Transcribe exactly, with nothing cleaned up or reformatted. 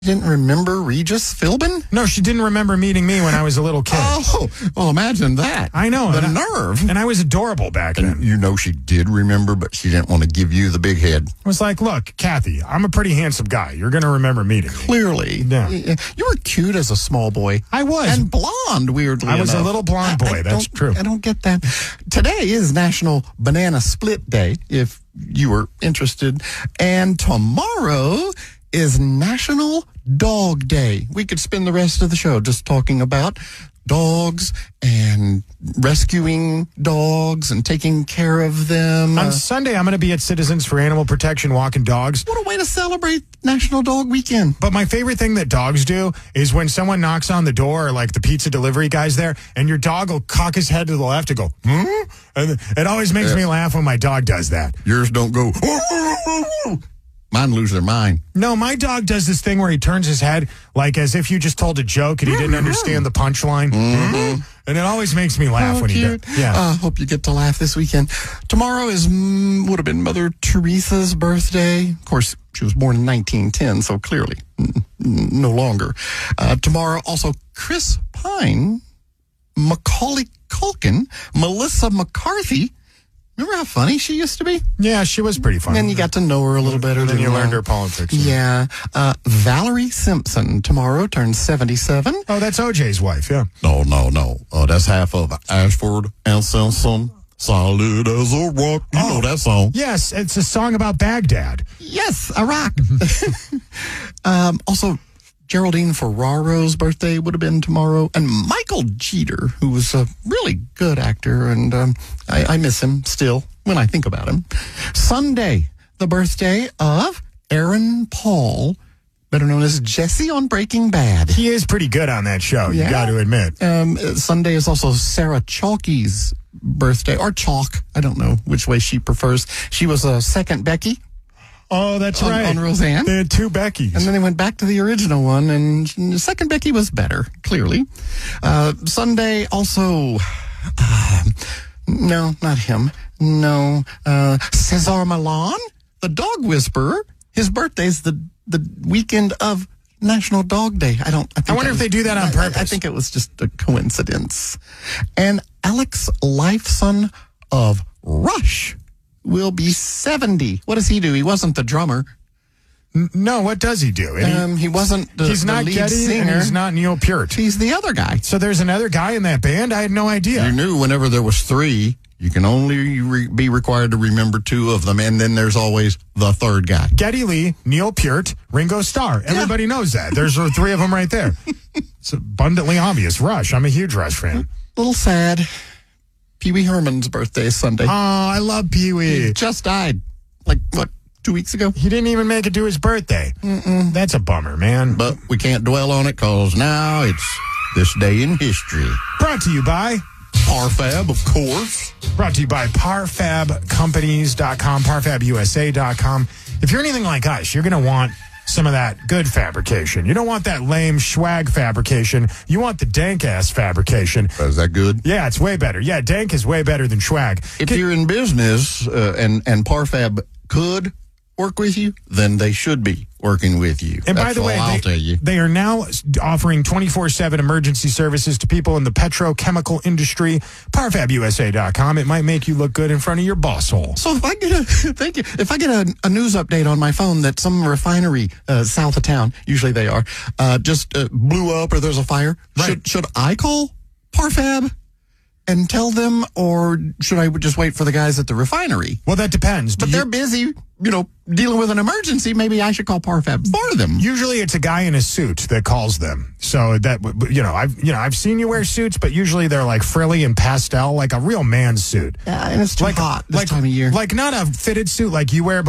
Didn't remember Regis Philbin? No, she didn't remember meeting me when I was a little kid. Oh, well, imagine that. I know. The and nerve. I, and I was adorable back then. And you know she did remember, but she didn't want to give you the big head. I was like, look, Kathy, I'm a pretty handsome guy. You're going to remember meeting me. Clearly. Yeah. You were cute as a small boy. I was. And blonde, weirdly I was enough. a little blonde boy. I, I That's true. I don't get that. Today is National Banana Split Day, if you were interested. And tomorrow is National Dog Day. We could spend the rest of the show just talking about dogs and rescuing dogs and taking care of them. On Uh, Sunday, I'm going to be at Citizens for Animal Protection walking dogs. what a way to celebrate National Dog Weekend. But my favorite thing that dogs do is when someone knocks on the door, or like the pizza delivery guy's there, and your dog will cock his head to the left and go, hmm? And it always makes Yeah. me laugh when my dog does that. Yours don't go, mine lose their mind. No, my dog does this thing where he turns his head like as if you just told a joke and he didn't understand the punchline. Mm-hmm. And it always makes me laugh Oh, when cute. he does. Yeah. Uh, hope you get to laugh this weekend. Tomorrow is, mm, would have been Mother Teresa's birthday. Of course, she was born in nineteen ten, so clearly mm, mm, no longer. Uh, tomorrow, also Chris Pine, Macaulay Culkin, Melissa McCarthy. Remember how funny she used to be? Yeah, she was pretty funny. Then you got to know her a little better. Then than you learned her politics. Yeah. Uh, Valerie Simpson tomorrow turns seventy-seven. Oh, that's O J's wife, yeah. No, no, no. Uh, that's half of Ashford and Simpson. Solid as a rock. You Oh. know that song. Yes, it's a song about Baghdad. Yes, Iraq. um, also, Geraldine Ferraro's birthday would have been tomorrow. And Michael Jeter, who was a really good actor, and um, I, I miss him still when I think about him. Sunday, the birthday of Aaron Paul, better known as Jesse on Breaking Bad. He is pretty good on that show, Yeah. you got to admit. Um, Sunday is also Sarah Chalky's birthday, or Chalk. I don't know which way she prefers. She was a second Becky. Oh, that's On- right. on Roseanne. They had two Beckys. And then they went back to the original one, and the second Becky was better, clearly. Uh, Sunday also, uh, no, not him. No, uh, Cesar Millan, the dog whisperer. His birthday's the, the weekend of National Dog Day. I don't, I, think I wonder that if they do that on I- purpose. I, I think it was just a coincidence. And Alex Lifeson of Rush will be seventy. What does he do? He wasn't the drummer. No, what does he do? And he- Um, he wasn't the, he's the not lead Getty singer. and he's not Neil Peart. He's the other guy. So there's another guy in that band? I had no idea. You knew whenever there was three, you can only re- be required to remember two of them, and then there's always the third guy. Geddy Lee, Neil Peart, Ringo Starr. Everybody knows that. There's the three of them right there. It's abundantly obvious. Rush. I'm a huge Rush fan. Little sad. Pee Wee Herman's birthday is Sunday. Oh, I love Pee Wee. He just died. Like, what, two weeks ago? He didn't even make it to his birthday. Mm-mm. That's a bummer, man. But we can't dwell on it because now it's this day in history. Brought to you by... Parfab, of course. Brought to you by parfab companies dot com, parfab U S A dot com. If you're anything like us, you're going to want some of that good fabrication. You don't want that lame swag fabrication. You want the dank-ass fabrication. Is that good? Yeah, it's way better. Yeah, dank is way better than swag. If Can- you're in business uh, and, and Parfab could work with you, then they should be working with you. And That's by the way, all I'll they, tell you. they are now offering twenty-four seven emergency services to people in the petrochemical industry. parfab U S A dot com. It might make you look good in front of your boss hole. So if I get a thank you, if I get a, a news update on my phone that some refinery uh, south of town, usually they are, uh, just uh, blew up or there's a fire, Right. should should I call Parfab and tell them, or should I just wait for the guys at the refinery? Well, that depends. Do But you- they're busy, you know, dealing with an emergency. Maybe I should call Parfab for them. Usually it's a guy in a suit that calls them. So that, you know, I've, you know, I've seen you wear suits, but usually they're like frilly and pastel, like a real man's suit. Yeah, and it's too Like, hot this like, time of year. Like not a fitted suit like you wear,